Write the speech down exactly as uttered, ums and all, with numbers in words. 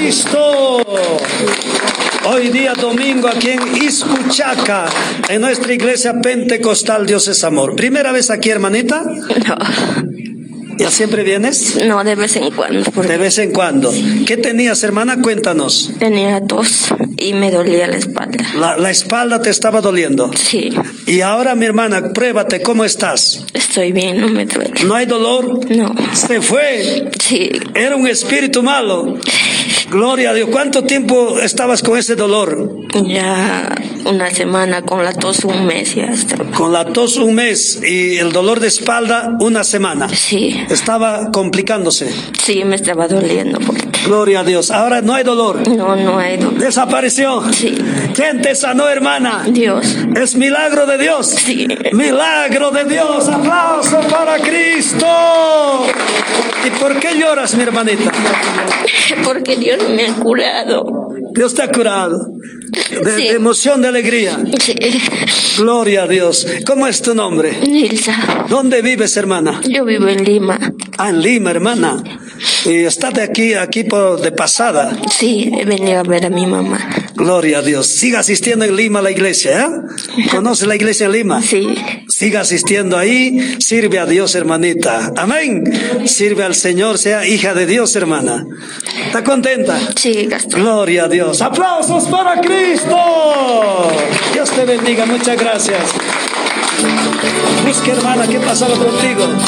Cristo. Hoy día domingo aquí en Iscuchaca, en nuestra iglesia pentecostal Dios es Amor. ¿Primera vez aquí, hermanita? No. ¿Ya siempre vienes? No, de vez en cuando. De vez en cuando. ¿Qué tenías, hermana? Cuéntanos. Tenía tos y me dolía la espalda. La, la espalda te estaba doliendo. Sí. Y ahora, mi hermana, pruébate, ¿cómo estás? Estoy bien, no me duele. ¿No hay dolor? No. Se fue. Sí. Era un espíritu malo. Gloria a Dios. ¿Cuánto tiempo estabas con ese dolor? Ya una semana, con la tos un mes ya estaba. Con la tos un mes y el dolor de espalda una semana. Sí. Estaba complicándose. Sí, me estaba doliendo fuerte. Gloria a Dios. Ahora no hay dolor. No, no hay dolor. Desapareció. Sí. ¿Quién te sanó, hermana? Dios. Es milagro de Dios. Sí. Milagro de Dios. Aplauso para Cristo. ¿Y por qué lloras, mi hermanita? Porque Dios me ha curado. Dios te ha curado. De, Sí. de emoción, de alegría. Sí. Gloria a Dios. ¿Cómo es tu nombre? Nilsa. ¿Dónde vives, hermana? Yo vivo en Lima. Ah, en Lima, hermana. Y estás de aquí, aquí por, de pasada. Sí, he venido a ver a mi mamá. Gloria a Dios. Siga asistiendo en Lima a la iglesia, ¿eh? ¿Conoce la iglesia en Lima? Sí. Siga asistiendo ahí. Sirve a Dios, hermanita. Amén. Sirve al Señor. Sea hija de Dios, hermana. ¿Está contenta? Sí, Gastón. Gloria a Dios. Aplausos para Cristo. Dios te bendiga. Muchas gracias. Busca, hermana, ¿qué pasaba contigo?